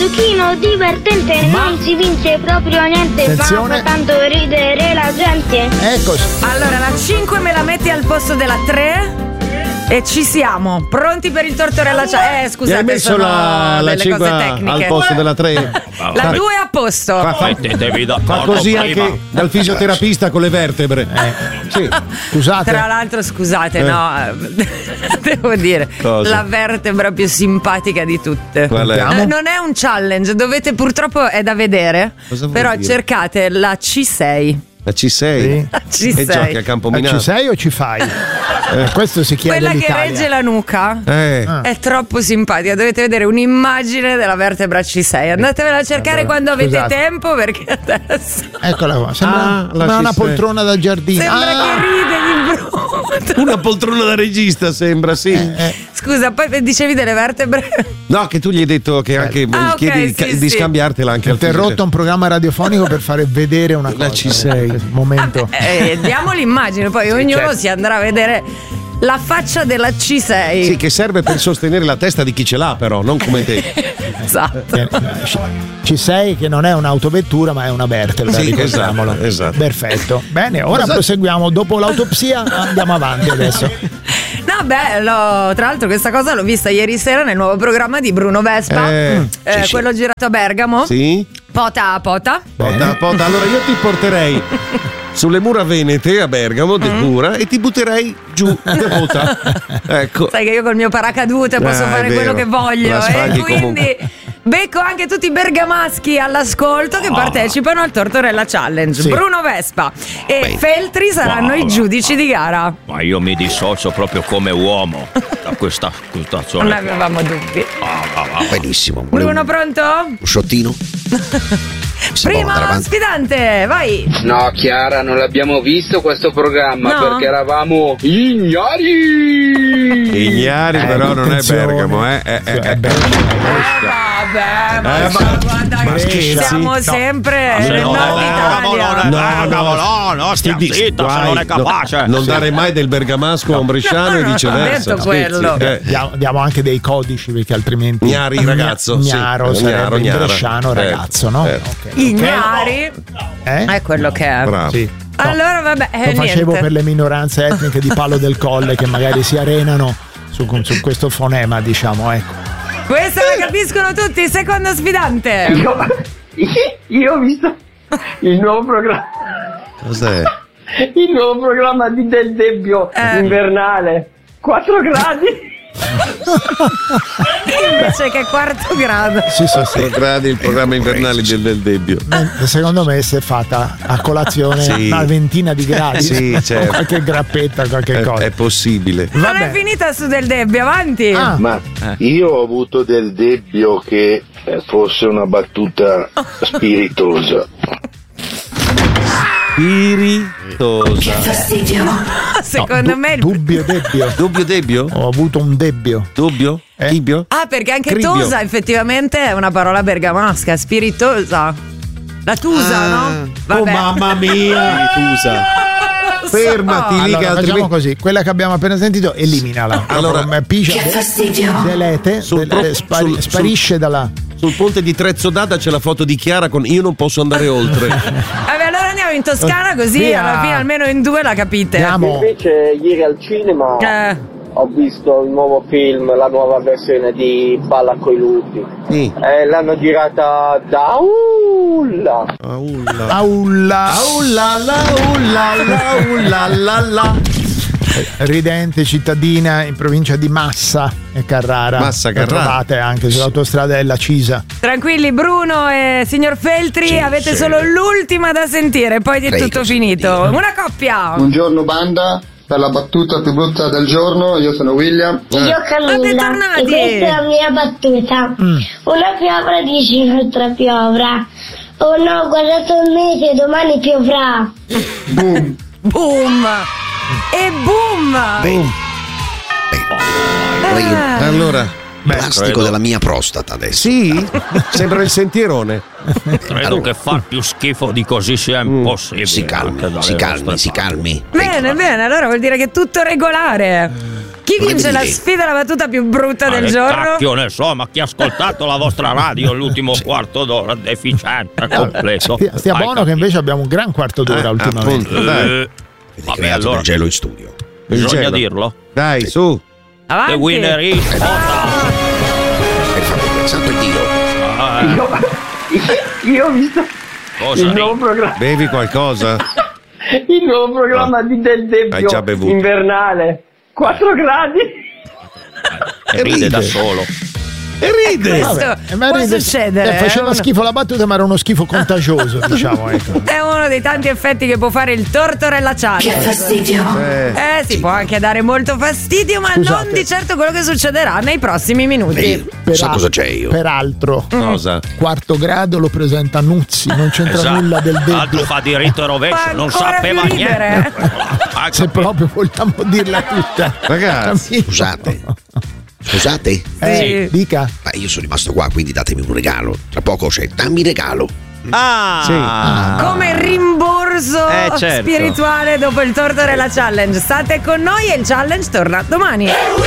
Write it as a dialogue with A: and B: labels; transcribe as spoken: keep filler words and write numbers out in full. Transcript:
A: pochino divertente,
B: Ma...
A: non si vince proprio niente,
B: Attenzione.
A: ma fa tanto ridere la gente.
B: Eccoci.
C: Allora, la cinque me la metti al posto della tre? E ci siamo, pronti per il tortorella challenge. Eh, scusate,
D: Hai messo
C: sono
D: la, la
C: delle
D: cinque
C: cose tecniche.
D: al posto della tre?
C: La due a posto.
D: Fa, fa,
E: Mettetevi
D: fa
E: d'accordo
D: così
E: prima.
D: anche dal fisioterapista con le vertebre.
B: Eh, sì. Scusate.
C: Tra l'altro, scusate,
D: Eh.
C: no, devo dire,
D: Cosa?
C: la vertebra più simpatica di tutte.
D: Qual è?
C: Eh, non è un challenge, dovete purtroppo è da vedere.
D: Cosa vuol
C: Però
D: dire?
C: cercate la C sei.
D: La C sei?
C: Sì.
D: E
C: C sei.
D: giochi a Campominato?
B: Ci sei o ci fai? Eh, questo si chiede
C: Quella che
B: l'Italia.
C: regge la nuca.
D: Eh.
B: Ah.
C: È troppo simpatica, dovete vedere un'immagine della vertebra C sei. Andatevela a cercare
B: Allora,
C: quando avete
B: scusate.
C: tempo, perché adesso
B: Eccola qua. Sembra,
D: Ah, la
B: sembra una
D: C sei.
B: poltrona da giardino.
C: sembra
B: Ah!
C: che ride di brutto.
D: Una poltrona da regista sembra, sì.
B: Eh,
C: Scusa, poi dicevi delle vertebre?
D: No, che tu gli hai detto che anche
C: Ah, ok,
D: chiedi di,
C: sì,
D: di
C: sì.
D: scambiartela anche al
B: interrotto un programma radiofonico per fare vedere una cosa.
D: La C sei.
B: Eh, Momento.
C: Eh, diamo l'immagine, poi ognuno
B: certo.
C: si andrà a vedere la faccia della C sei.
D: Sì, che serve per sostenere la testa di chi ce l'ha, però, non come te.
C: Esatto.
B: Eh, C sei che non è un'autovettura ma è una vertebra,
D: Sì,
B: ricordiamolo.
D: esatto, esatto.
B: Perfetto. Bene, ora proseguiamo. Dopo l'autopsia andiamo avanti adesso.
C: No, beh, l'ho- tra l'altro questa cosa l'ho vista ieri sera nel nuovo programma di Bruno Vespa,
D: Eh,
C: eh,
D: sì, sì.
C: quello girato a Bergamo.
D: Sì?
C: Pota a pota.
D: Pota, pota. Allora io ti porterei sulle mura venete a Bergamo,
C: Mm.
D: del mura, e ti butterei giù de pota. Ecco.
C: Sai che io col mio paracadute posso
D: Ah, è
C: fare
D: vero.
C: quello che voglio.
D: La
C: E
D: sfaghi
C: quindi
D: comunque.
C: becco anche tutti i bergamaschi all'ascolto che partecipano al Tortorella Challenge.
B: Sì.
C: Bruno Vespa e
E: Beh.
C: Feltri saranno i giudici di gara.
E: Ma io mi dissocio proprio come uomo da questa
C: Non
E: situazione.
C: avevamo dubbi.
F: Benissimo.
C: Bruno, pronto?
F: Un sciottino? Si può andare
C: Prima
F: avanti?
C: sfidante, vai.
G: No, Chiara, non l'abbiamo visto questo programma
C: No.
G: perché eravamo ignari.
D: Ignari, però non è
B: attenzione.
D: Bergamo, eh. eh, eh, eh.
C: Vabbè, ma,
D: Eh, ma-
C: guarda
D: ma
C: che
D: scherzi?
C: siamo
D: No.
C: sempre
E: Se
C: nel
E: non è
C: nord
E: Bergamo, non è
C: Italia.
E: Bergamo, no, no, stia
D: Ti dico,
E: zitta se
D: guai,
E: non è
D: no,
E: capace.
D: non dare mai del bergamasco a un bresciano
C: No,
D: e
C: non ho
D: viceversa.
C: detto quello.
D: Scherzi, eh.
B: Diamo, diamo anche dei codici perché altrimenti
D: Gnari, ragazzo, sì.
B: Gnaro
D: Gnaro,
B: sarebbe in
D: gnara.
B: bresciano
D: Certo,
B: ragazzo, no?
D: certo.
B: Ok, ok.
C: Ignari
B: Eh?
C: è quello che è.
D: Bravo.
B: Sì. No,
C: Allora vabbè, eh,
B: lo facevo
C: niente.
B: per le minoranze etniche di Palo del Colle che magari si arenano su, su questo fonema, diciamo, ecco.
C: Questa la capiscono tutti, secondo sfidante.
H: Io, io ho visto il nuovo programma,
D: Cos'è?
H: il nuovo programma di Del Debbio
C: Eh.
H: invernale. quattro gradi.
C: Invece che quarto grado.
B: Sì, sì, sì.
D: Tre gradi il programma invernale del, del Debbio.
B: Eh, Secondo me si è fatta a colazione
D: Sì.
B: una ventina di gradi.
D: Sì, certo.
B: Qualche grappetta, qualche
D: È,
B: cosa.
D: è possibile.
C: Non è
B: Vabbè.
C: finita su Del Debbio, avanti.
B: Ah,
I: Ma io ho avuto del dubbio che eh, fosse una battuta spiritosa.
D: Spiritosa.
C: Secondo
B: du-
C: me il-
B: dubbio debbio.
D: Dubbio Debbio?
B: Ho avuto un debbio.
D: Dubbio?
B: Eh?
D: Tibio?
C: Ah, perché anche
D: Cribio.
C: tosa effettivamente è una parola bergamasca, spiritosa. La tusa,
D: Ah.
C: no?
D: Oh mamma mia! Tusa. Fermati lì che
B: Allora, facciamo
D: altrimenti.
B: così, quella che abbiamo appena sentito, eliminala.
D: Allora-
B: Allora, pigia, delete,
D: Sul
B: del-
D: pro-
B: spari-
D: sul-
B: sparisce dalla.
D: Sul ponte di Trezzodata c'è la foto di Chiara con Io non posso andare oltre.
C: Vabbè, allora andiamo in Toscana così
B: Via.
C: alla fine almeno in due la capite.
B: Andiamo.
H: Invece ieri al cinema
C: Eh,
H: ho visto il nuovo film, la nuova versione di Balla coi lupi.
D: Sì.
H: Eh, l'hanno girata da Ulla.
D: Aulla.
B: Aulla.
D: Aulla la ulla la ulla la la.
B: Ridente cittadina in provincia di Massa e Carrara.
D: Massa,
B: La
D: Carrara.
B: trovate anche sull'autostrada della Cisa.
C: tranquilli Bruno e signor Feltri,
F: Sì,
C: avete
F: sì.
C: solo l'ultima da sentire, poi è
F: Prego,
C: tutto
F: sì.
C: finito. Una coppia.
J: Buongiorno banda, per la battuta più brutta del giorno, io sono William.
A: Io
C: Ah,
A: Camilla
C: bentornati.
A: e questa è la mia battuta. Una piovra dice un'altra piovra. Oh no, guardate il mese, domani piovrà.
J: Boom.
C: Boom. E boom.
F: Bene. Bene.
C: Ah.
D: Allora,
F: Plastico
E: credo.
F: della mia prostata adesso.
D: sì? Sembra il sentierone.
E: Credo
F: Allora.
E: che far più schifo di così sia impossibile.
F: Si
E: anche
F: calmi,
E: dalle
F: si calmi,
E: vostre
F: si
E: parti.
F: calmi.
C: Bene, bene, allora vuol dire che è tutto regolare. Chi
F: Non
C: vince
F: è
C: la
F: dire.
C: sfida alla battuta più brutta
E: Ma
C: del
E: che
C: giorno?
E: cacchio ne so, ma chi ha ascoltato la vostra radio l'ultimo quarto d'ora deficiente completo?
B: Stia, stia
E: Hai
B: buono che invece abbiamo un gran quarto d'ora
D: Eh,
B: ultimamente.
D: appunto, dai.
E: Eh,
F: Avete
E: vabbè,
F: creato
E: allora
F: del gelo in studio.
E: bisogna
D: gelo.
E: dirlo.
D: Dai, su.
C: Avanti.
E: The winner is Ota.
F: Per favore, santo Dio.
E: Ah,
H: Io, io ho visto
E: cosa
H: il
E: ridi?
H: nuovo programma,
D: Bevi qualcosa?
H: il nuovo programma di Del
D: Hai
H: Debbio
D: già bevuto.
H: invernale. quattro gradi.
E: E ride da solo.
D: E ride.
C: Questo
B: Vabbè, ma
C: può
B: ride-
C: succedere.
B: eh, faceva
C: eh, uno-
B: schifo la battuta, ma era uno schifo contagioso, diciamo. Ecco.
C: È uno dei tanti effetti che può fare il Tortorella Challenge. Che fastidio.
D: Eh.
C: Eh, si può anche dare molto fastidio, ma
B: Scusate.
C: non di certo quello che succederà nei prossimi minuti.
F: Io,
B: Per
F: sa
B: a-
F: cosa c'è io?
B: Peraltro,
D: Cosa?
B: quarto grado lo presenta Nuzzi, non c'entra
E: Esatto.
B: nulla del
E: L'altro
B: Debbio.
E: fa diritto e rovescio,
C: Fa
E: non
C: ancora
E: sapeva
C: più ridere.
E: niente. Ah,
B: Se proprio vogliamo dirla tutta.
D: Ragazzi,
B: Amico.
F: Scusate. Scusate?
B: Eh,
C: Sì.
B: dica.
F: Ma io sono rimasto qua, quindi datemi un regalo. Tra poco c'è dammi regalo.
E: Ah,
C: Come rimborso
E: Eh, certo.
C: spirituale dopo il Tortorella Challenge. State con noi e il challenge torna domani.